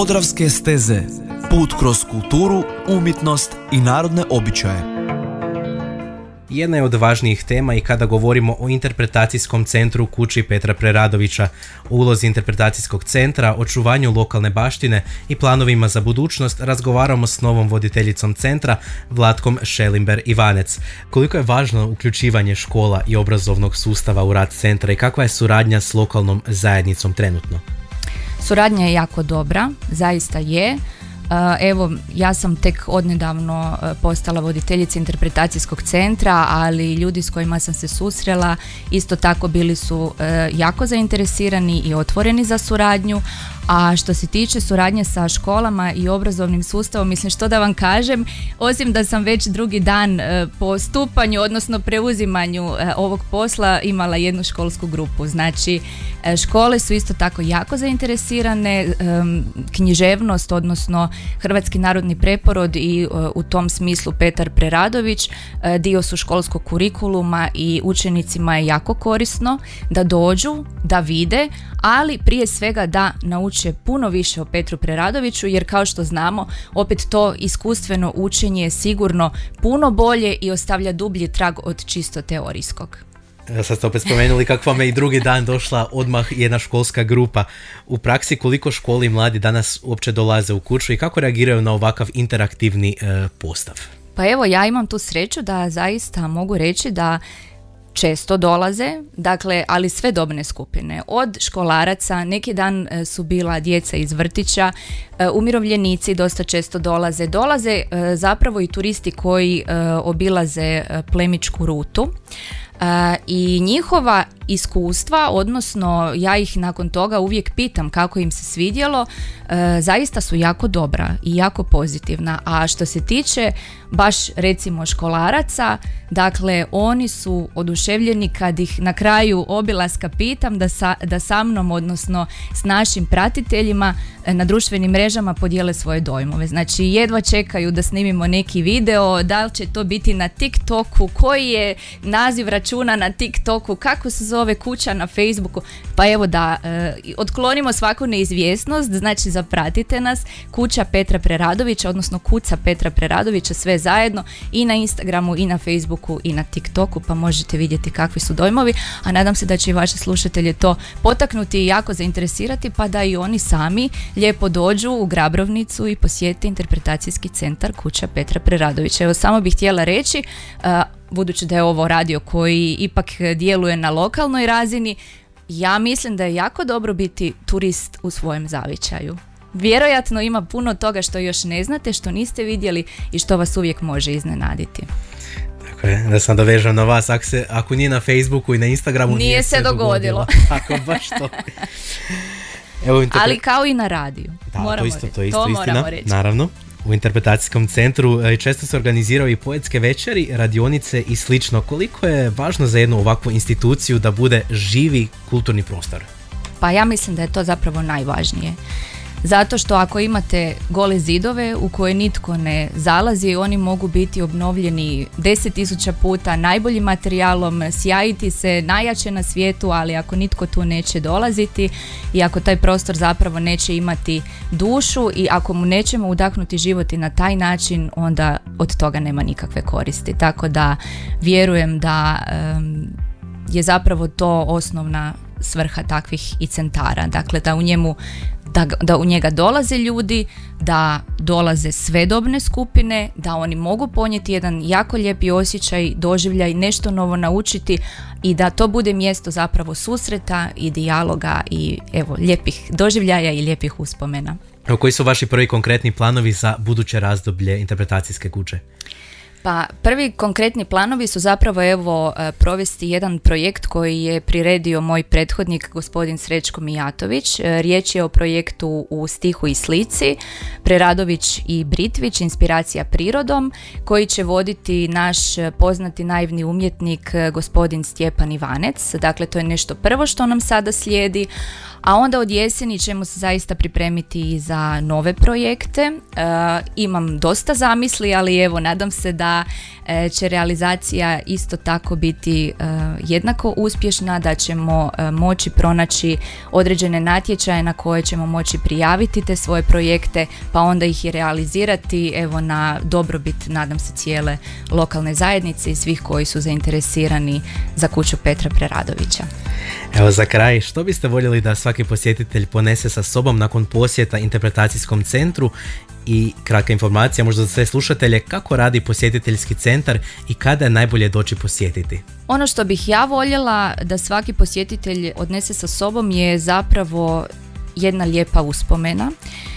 Podravske steze. Put kroz kulturu, umjetnost i narodne običaje. Jedna je od važnijih tema i kada govorimo o interpretacijskom centru Kući Petra Preradovića, o ulozi interpretacijskog centra, očuvanju lokalne baštine i planovima za budućnost, razgovaramo s novom voditeljicom centra, Vlatkom Šelimber-Ivanec. Koliko je važno uključivanje škola i obrazovnog sustava u rad centra i kakva je suradnja s lokalnom zajednicom trenutno? Suradnja je jako dobra, zaista je. Evo, ja sam tek odnedavno postala voditeljica interpretacijskog centra, ali ljudi s kojima sam se susrela isto tako bili su jako zainteresirani i otvoreni za suradnju. A što se tiče suradnje sa školama i obrazovnim sustavom, mislim što da vam kažem, osim da sam već drugi dan po stupanju, odnosno preuzimanju ovog posla imala jednu školsku grupu. Znači, škole su isto tako jako zainteresirane, književnost, odnosno Hrvatski narodni preporod i u tom smislu Petar Preradović dio su školskog kurikuluma i učenicima je jako korisno da dođu, da vide, ali prije svega da nauče puno više o Petru Preradoviću, jer kao što znamo, opet to iskustveno učenje je sigurno puno bolje i ostavlja dublji trag od čisto teorijskog. Sad ste opet spomenuli kako vam je i drugi dan došla odmah jedna školska grupa. U praksi koliko školi i mladi danas uopće dolaze u kuću i kako reagiraju na ovakav interaktivni postav? Pa evo, ja imam tu sreću da zaista mogu reći da često dolaze, dakle, ali sve dobne skupine. Od školaraca, neki dan su bila djeca iz vrtića, umirovljenici dosta često dolaze. Dolaze zapravo i turisti koji obilaze plemićku rutu. I njihova iskustva, odnosno ja ih nakon toga uvijek pitam kako im se svidjelo, zaista su jako dobra i jako pozitivna. A što se tiče baš recimo školaraca, dakle oni su oduševljeni kad ih na kraju obilaska pitam da sa mnom, odnosno s našim pratiteljima na društvenim mrežama podijele svoje dojmove. Znači jedva čekaju da snimimo neki video, da li će to biti na TikToku, koji je naziv računa na TikToku, kako se zove kuća na Facebooku. Pa evo da otklonimo svaku neizvjesnost, znači zapratite nas, Kuća Petra Preradovića, odnosno Kuca Petra Preradovića, sve zajedno i na Instagramu i na Facebooku i na TikToku, pa možete vidjeti kakvi su dojmovi, a nadam se da će i vaše slušatelje to potaknuti i jako zainteresirati, pa da i oni sami lijepo dođu u Grabrovnicu i posjete interpretacijski centar Kuća Petra Preradovića. Evo, samo bih htjela reći, budući da je ovo radio koji ipak djeluje na lokalnoj razini, ja mislim da je jako dobro biti turist u svojem zavičaju. Vjerojatno ima puno toga što još ne znate, što niste vidjeli i što vas uvijek može iznenaditi. Tako je, da sam dovežem na vas, ako nije na Facebooku i na Instagramu nije se dogodilo. Tako, baš to. Evo, ali kao i na radiju. Da, to isto istina, naravno. U interpretacijskom centru često se organiziraju i poetske večeri, radionice i slično. Koliko je važno za jednu ovakvu instituciju da bude živi kulturni prostor? Pa ja mislim da je to zapravo najvažnije. Zato što ako imate gole zidove u koje nitko ne zalazi, oni mogu biti obnovljeni 10.000 puta najboljim materijalom, sjajiti se najjače na svijetu, ali ako nitko tu neće dolaziti i ako taj prostor zapravo neće imati dušu i ako mu nećemo udahnuti život i na taj način, onda od toga nema nikakve koristi. Tako da vjerujem da je zapravo to osnovna svrha takvih i centara. Dakle, da u njega dolaze ljudi, da dolaze sve dobne skupine, da oni mogu ponijeti jedan jako lijepi osjećaj, doživljaj, nešto novo naučiti i da to bude mjesto zapravo susreta i dijaloga i evo, lijepih doživljaja i lijepih uspomena. Koji su vaši prvi konkretni planovi za buduće razdoblje interpretacijske kuće? Pa prvi konkretni planovi su zapravo provesti jedan projekt koji je priredio moj prethodnik gospodin Srećko Mijatović. Riječ je o projektu U stihu i slici, Preradović i Britvić, inspiracija prirodom, koji će voditi naš poznati naivni umjetnik gospodin Stjepan Ivanec. Dakle, to je nešto prvo što nam sada slijedi, A onda od jeseni ćemo se zaista pripremiti i za nove projekte. Imam dosta zamisli, ali evo, nadam se da će realizacija isto tako biti jednako uspješna, da ćemo moći pronaći određene natječaje na koje ćemo moći prijaviti te svoje projekte, pa onda ih i realizirati, evo, na dobrobit, nadam se, cijele lokalne zajednice i svih koji su zainteresirani za kuću Petra Preradovića. Evo, za kraj, što biste voljeli da svaki posjetitelj ponese sa sobom nakon posjeta interpretacijskom centru? I kratka informacija možda za sve slušatelje, kako radi posjetiteljski centar i kada je najbolje doći posjetiti? Ono što bih ja voljela da svaki posjetitelj odnese sa sobom je zapravo jedna lijepa uspomena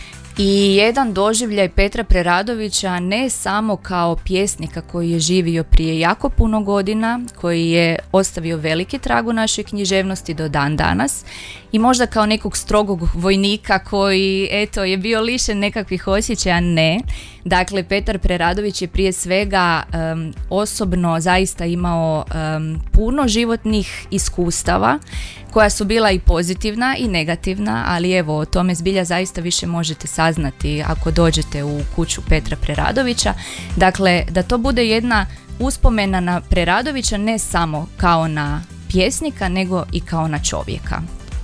i jedan doživljaj Petra Preradovića, ne samo kao pjesnika koji je živio prije jako puno godina, koji je ostavio veliki trag u našoj književnosti do dan danas, i možda kao nekog strogog vojnika koji, eto, je bio lišen nekakvih osjećaja. Ne. Dakle, Petar Preradović je prije svega osobno zaista imao puno životnih iskustava koja su bila i pozitivna i negativna, ali evo, o tome zbilja zaista više možete saznati ako dođete u kuću Petra Preradovića. Dakle, da to bude jedna uspomena na Preradovića, ne samo kao na pjesnika, nego i kao na čovjeka,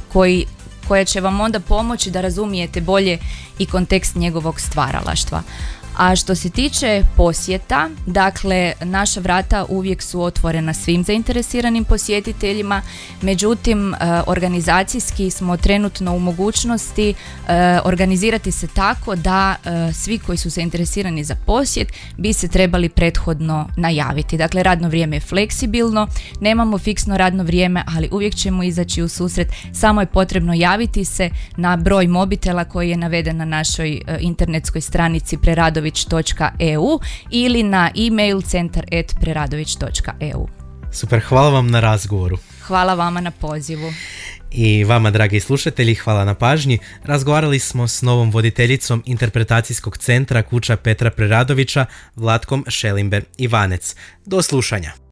koja će vam onda pomoći da razumijete bolje i kontekst njegovog stvaralaštva. A što se tiče posjeta, dakle, naša vrata uvijek su otvorena svim zainteresiranim posjetiteljima, međutim, organizacijski smo trenutno u mogućnosti organizirati se tako da svi koji su zainteresirani za posjet bi se trebali prethodno najaviti. Dakle, radno vrijeme je fleksibilno, nemamo fiksno radno vrijeme, ali uvijek ćemo izaći u susret, samo je potrebno javiti se na broj mobitela koji je naveden na našoj internetskoj stranici preradović.eu ili na e-mail centar@preradović.eu. Super, hvala vam na razgovoru. Hvala vama na pozivu. I vama, dragi slušatelji, hvala na pažnji. Razgovarali smo s novom voditeljicom interpretacijskog centra kuća Petra Preradovića, Vlatkom Šelimber Ivanec. Do slušanja.